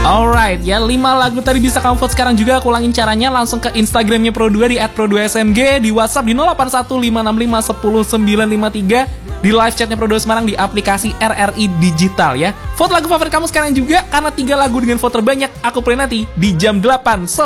Alright, ya 5 lagu tadi bisa kamu vote sekarang juga. Aku ulangin caranya, langsung ke Instagramnya Pro2 di @pro2smg, di WhatsApp di 0815651093, di live chatnya Pro2 Semarang di aplikasi RRI Digital ya. Vote lagu favorit kamu sekarang juga, karena 3 lagu dengan vote terbanyak aku play nanti di jam 8